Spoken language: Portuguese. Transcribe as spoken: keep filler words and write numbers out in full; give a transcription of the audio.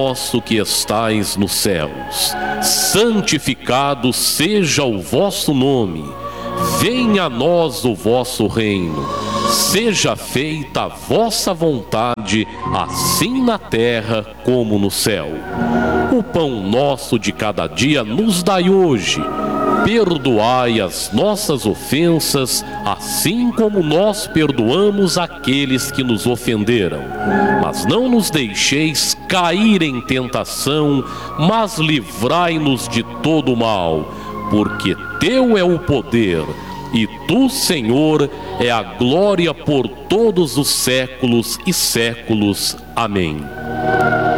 nosso que estais nos céus, santificado seja o vosso nome. Venha a nós o vosso reino. Seja feita a vossa vontade, assim na terra como no céu. O pão nosso de cada dia nos dai hoje. Perdoai as nossas ofensas, assim como nós perdoamos aqueles que nos ofenderam. Mas não nos deixeis cair em tentação, mas livrai-nos de todo o mal, porque teu é o poder, e tu, Senhor, é a glória por todos os séculos e séculos. Amém.